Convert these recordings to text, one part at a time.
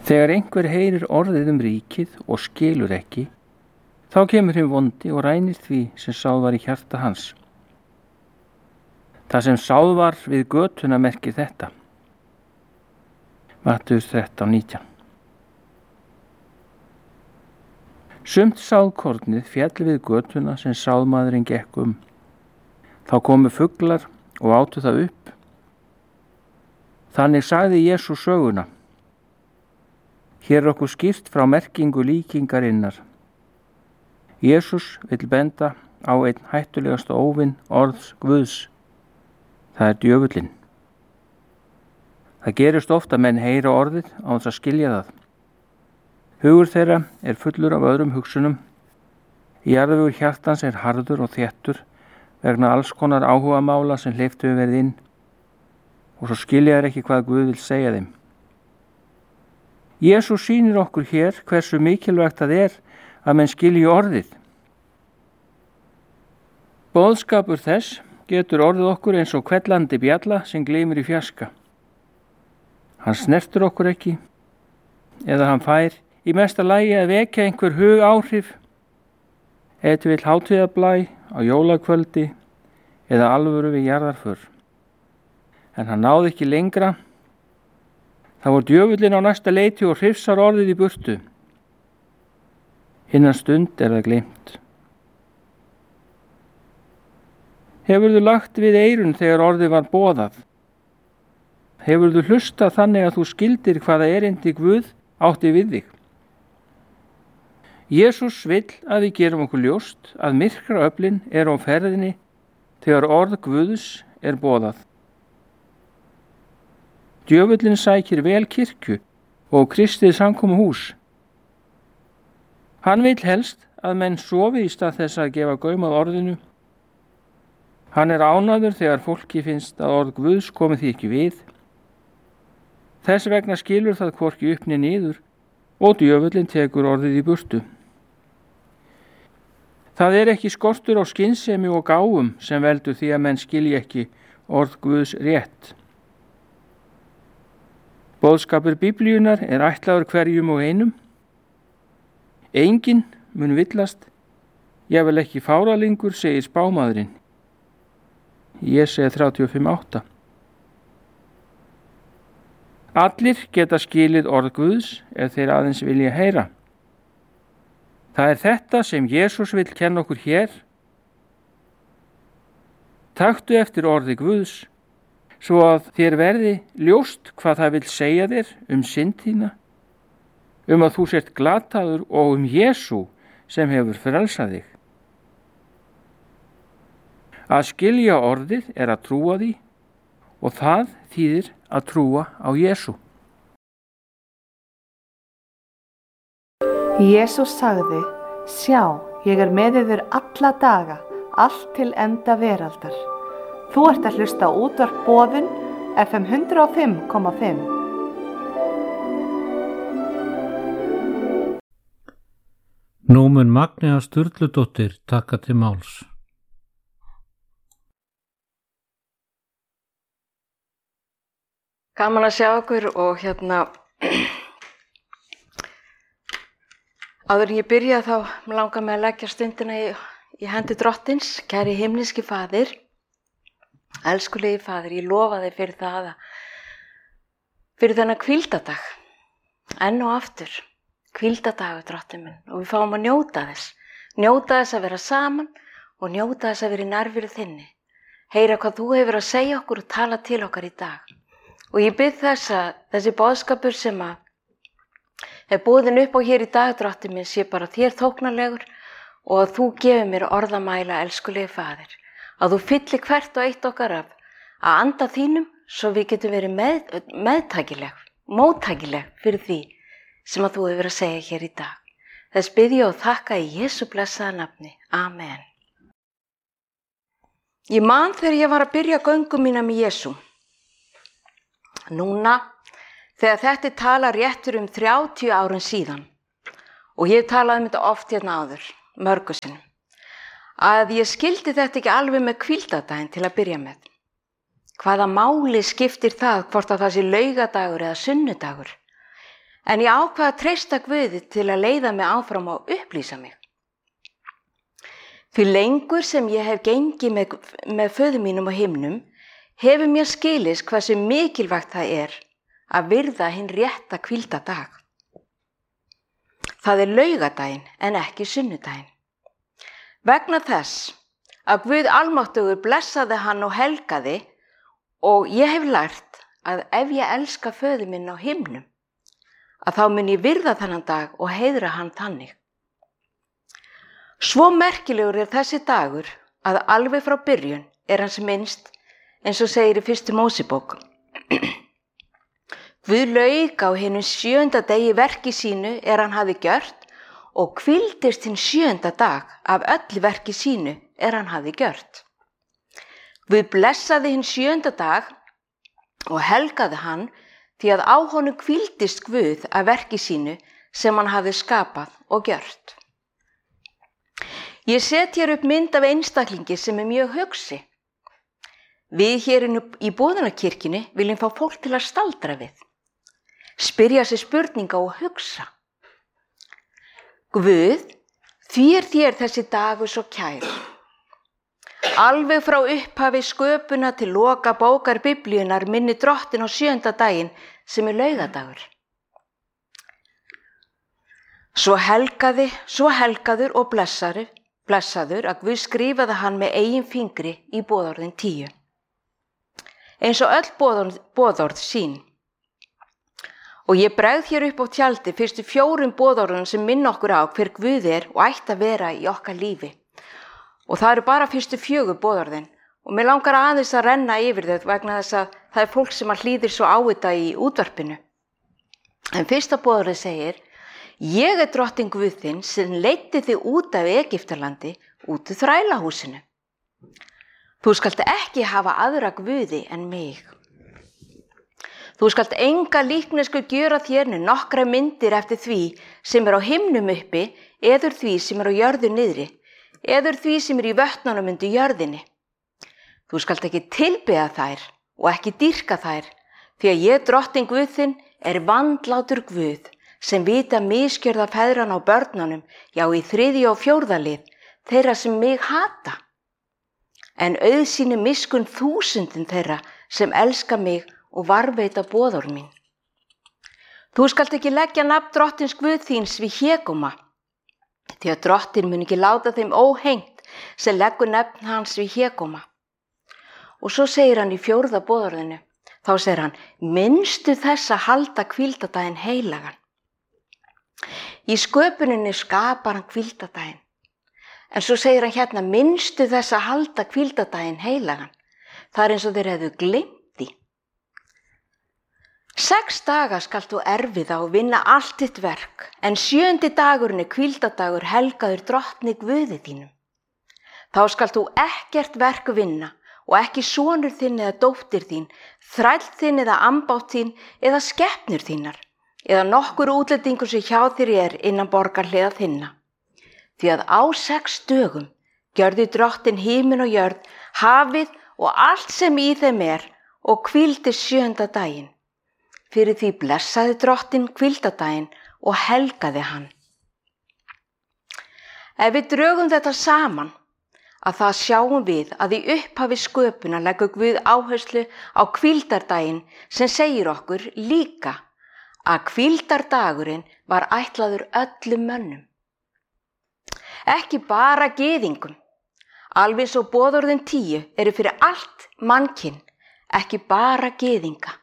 Þegar einhver heyrir orðið ríkið og skilur ekki, þá kemur hinn vondi og rænir því sem sáð var í hjarta hans. Það sem sáð var við götuna merkir þetta. Mattheus 13:19. Sumt sáðkornið féll við götuna sem sáðmaðurinn gekk um. Þá komu fuglar og átu það upp. Þannig sagði Jesús söguna. Hér er okkur skýrt frá merkingu líkingarinnar. Jesús vill benda á einn hættulegasta óvin orðs Guðs. Það er djöfullinn. Það gerist oft að menn heyra orðið án þess að skilja það. Hugur þeirra er fullur af öðrum hugsunum. Jarðvegur hjartans er harður og þéttur vegna alls konar áhugamála sem hleypt hefur verið inn og svo skilja þeir ekki hvað Guð vil segja þeim. Jesús sýnir okkur hér hversu mikilvægt það er að menn skilji orðið. Boðskapur þess getur orðið okkur eins og hvellandi bjalla sem gleymir í fjarska. Hann snertur okkur ekki eða hann fær í mesta lagi að vekja einhver hugáhrif, ef til vill hátíðarblæ á jólakvöldi eða alvöru við jarðarför. En hann náði ekki lengra. Það var djöfullinn á næsta leiti og hrifsar orðið í burtu. Innan stund er það gleymt. Hefurðu lagt við eyrun þegar orðið var boðað? Hefurðu hlustað þannig að þú skildir hvaða erindi Guð átti við þig? Jesús vill að við gerum okkur ljóst að myrkraöflin er á ferðinni þegar orð Guðs er boðað. Djöfullinn sækir vel kirkju og kristið samkomuhús. Hann vill helst að menn sofi í stað þess að gefa gaum að orðinu. Hann er ánægður þegar fólki finnst að orð Guðs komi því ekki við. Þess vegna skilur það hvorki upp né niður og djöfullinn tekur orðið í burtu. Það er ekki skortur á skynsemi og gáfum sem veldur því að menn skilji ekki orð Guðs rétt. Boðskapur Biblíunnar er ætlaður hverjum og einum. Enginn mun villast, jafnvel ekki fáralingur, segir spámaðurinn. Jesaja 35:8. Allir geta skilið orð Guðs ef þeir aðeins vilja heyra. Það er þetta sem Jesús vill kenna okkur hér. Taktu eftir orði Guðs, svo að þér verði ljóst hvað það vill segja þér synd þína, að þú sért glataður og Jesú sem hefur frelsað þig. Að skilja orðið er að trúa því og það þýðir að trúa á Jesú. Jesús sagði, sjá, ég er með yður alla daga, allt til enda veraldar. Þú ert að hlusta á útvarp Boðun, FM 105,5. Nú mun Magnea Sturludóttir taka til máls. Gaman að sjá okkur og áður en ég byrja þá langar mig að leggja stundina í hendi Drottins. Kæri himneski Faðir, elskulegi Faðir, ég lofa þig fyrir það fyrir þennan hvíldadag, enn og aftur, hvíldadagur Drottinn minn, og við fáum að njóta þess að vera saman og njóta þess að vera í nærveru þinni, heyra hvað þú hefur að segja okkur og tala til okkar í dag. Og ég bið þess að þessi boðskapur sem er boðin upp á hér í dag, Drottinn minn, sé bara þér þóknarlegur og að þú gefir mér orðamæla, elskulegi Faðir. Að þú fyllir hvert og eitt okkar af að anda þínum svo við getum verið móttækileg fyrir því sem að þú hefur að segja hér í dag. Þess bið ég og þakka í Jesú blessaða nafni. Amen. Ég man þegar ég var að byrja göngu mína með Jesú. Núna, þegar þetta tala réttur 30 árum síðan, og ég talaði þetta oft hérna áður, mörgu sinnum, að ég skildi þetta ekki alveg með hvíldadaginn til að byrja með. Hvaða máli skiptir það hvort að það sé laugadagur eða sunnudagur? En ég ákvað að treysta Guði til að leiða mig áfram og upplýsa mig. Því lengur sem ég hef gengið með föður mínum á himnum, hefur mér skilist hversu mikilvægt það er að virða hinn rétta hvíldardag. Það er laugardaginn en ekki sunnudaginn. Vegna þess að Guð almáttugur blessaði hann og helgaði, og ég hef lært að ef ég elska föður minn á himnum, að þá mun ég virða þennan dag og heiðra hann þannig. Svo merkilegur er þessi dagur að alveg frá byrjun er hans minnst, eins og segir í 1. Mósebók. Guð lauk á hinum 7. degi verki sínu hann hafði gjört og hvíldist hinn 7. dag af öllu verki sínu hann hafði gjört. Guð blessaði hinn 7. dag og helgaði hann því að á honum hvíldist Guð af verki sínu sem hann hafði skapað og gjört. Ég set hér upp mynd af einstaklingi sem er mjög hugsi. Við hér í Boðunarkirkjunni viljum fá fólk til að staldra við, spyrja sig spurninga og hugsa. Guð, því er þér þessi dagur svo kær. Alveg frá upphafi sköpuna til loka bókar Biblíunnar minni Drottinn á 7. daginn sem er laugadagur. Svo helgaður og blessaður að Guð skrifaði hann með eigin fingri í boðorðin 10. Eins og öll boðorð sín. Og ég bregð hér upp á tjaldi fyrstu 4 boðorðum sem minna okkur á hver Guð er og ætti að vera í okkar lífi. Og það eru bara fyrstu 4 boðorðin og mér langar aðeins að renna yfir þau vegna þess að það er fólk sem hlýðir svo á þetta í útvarpinu. En fyrsta boðorðið segir: Ég er Drottinn Guð þinn sem leiddi þig út af Egyptalandi, út úr þrælahúsinu. Þú skalt ekki hafa aðra guði en mig. Þú skalt enga líknesku gjöra þér né nokkra myndir eftir því sem er á himnum uppi, eður því sem er á jörðu niðri, eður því sem er í vötnunum undir jörðinni. Þú skalt ekki tilbiðja þær og ekki dýrka þær, því að ég Drottinn Guð þinn er vandlátur Guð, sem vita misgjörða feðran á börnunum, já í 3. og 4. lið, þeirra sem mig hata. En auðsýni miskunn 1000 þeirra sem elska mig og varveita boðorð mín. Þú skalt ekki leggja nafn Drottins Guð þíns við hégóma, því að Drottinn mun ekki láta þeim óhengt sem leggur nafn hans við hégóma. Og svo segir hann í 4. boðorðinu, þá segir hann: minnstu þess að halda hvíldardaginn heilagan. Í sköpuninni skapar hann hvíldardaginn. En svo segir hann hérna: minnstu þess að halda hvíldardaginn heilagan. Það er eins og þeir hefðu gleymt því. 6 daga skalt þú erfiða og vinna allt þitt verk, en 7. dagurinn er hvíldardagur helgaður Drottni Guði þínum. Þá skalt þú ekkert verk vinna og ekki sonur þinn eða dóttir þín, þræll þinn eða ambátt þín eða skepnur þínar, eða nokkur útlendingur sem hjá þér er innan borgarhliða þinna. Því að á 6 dögum gjörði Drottinn himin og jörð, hafið og allt sem í þeim er, og hvíldi 7. daginn. Fyrir því blessaði Drottinn hvíldardaginn og helgaði hann. Ef við drögum þetta saman, að það sjáum við að í upphafi sköpuna leggur Guð áherslu á hvíldardaginn sem segir okkur líka að hvíldardagurinn var ætlaður öllum mönnum. Ekki bara gyðingum, alveg svo boðorðin 10 eru fyrir allt mannkyn, ekki bara gyðinga.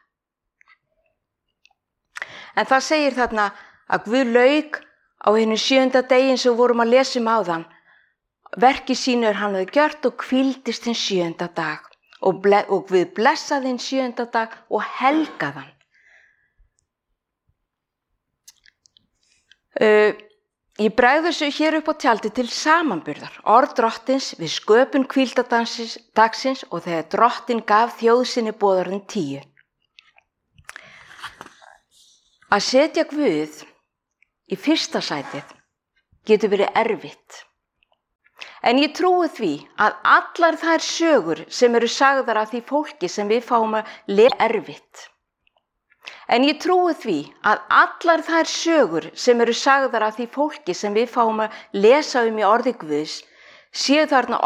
En það segir þarna að Guð lauk á hinum 7. degi eins og vorum að lesa áðan. Verki sínu hann hafði gjört og hvíldist hinn 7. dag og Guð blessaði hinn 7. dag og helgaði hann. Ég bregð þessu hér upp á tjaldi til samanburðar orð Drottins við sköpun hvíldardagsins og þegar Drottinn gaf þjóð sinni boðorðin 10. Að setja Guð í fyrsta sætið getur verið erfitt. En ég trúi því að allar þær sögur sem eru sagðar af því fólki sem við fáum að lesa erfitt. En ég trúi því að allar þær sögur sem eru sagðar af því fólki sem við fáum að lesa í orði Guðs séu þarna